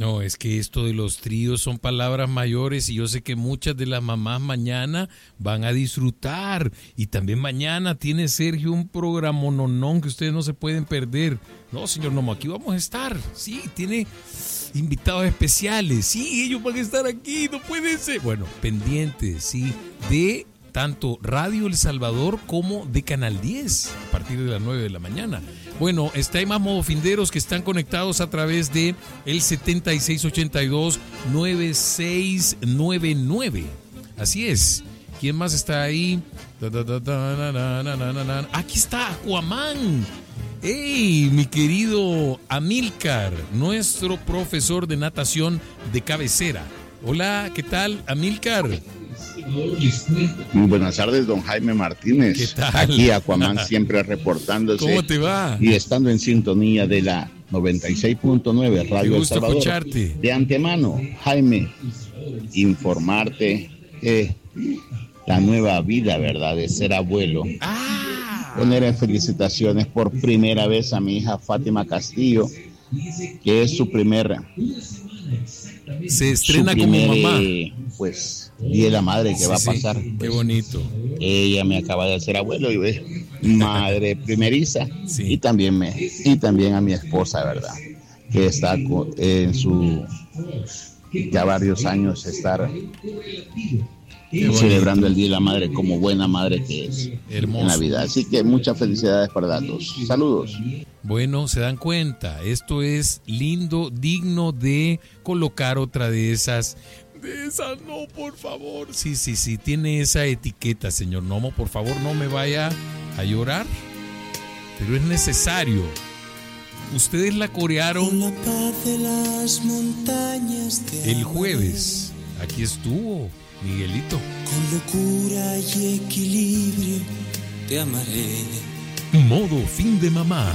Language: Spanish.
No, es que esto de los tríos son palabras mayores y yo sé que muchas de las mamás mañana van a disfrutar. Y también mañana tiene Sergio un programa nonón que ustedes no se pueden perder. No, señor Nomo, aquí vamos a estar. Sí, tiene invitados especiales. Sí, ellos van a estar aquí, no puede ser. Bueno, pendientes, sí, de tanto Radio El Salvador como de Canal 10 a partir de las 9 de la mañana. Bueno, hay más modofinderos que están conectados a través de el 7682-9699. Así es. ¿Quién más está ahí? Aquí está Aquaman. ¡Hey, mi querido Amílcar, nuestro profesor de natación de cabecera! Hola, ¿qué tal, Amílcar? Muy buenas tardes, don Jaime Martínez. ¿Qué tal? Aquí Aquaman siempre reportándose. ¿Cómo te va? Y estando en sintonía de la 96.9 Radio El Salvador. Escucharte. De antemano, Jaime, informarte que la nueva vida, ¿verdad?, de ser abuelo. Poner en felicitaciones por primera vez a mi hija Fátima Castillo, que es su primer... Se estrena como mamá. Pues, Día de la Madre que va a pasar. Qué Pues, bonito. ella me acaba de hacer abuelo y es madre primeriza. Sí. Y también a mi esposa, ¿verdad?, que está en su ya varios años estar celebrando el Día de la Madre como buena madre que es. Hermoso. En la vida. Así que muchas felicidades para todos. Saludos. Bueno, se dan cuenta, esto es lindo, digno de colocar otra de esas. De esas no, por favor. Sí, tiene esa etiqueta, señor Nomo. Por favor, no me vaya a llorar, pero es necesario. Ustedes la corearon la paz de las montañas el jueves. Aquí estuvo Miguelito. Con locura y equilibrio te amaré. Modo fin de mamá.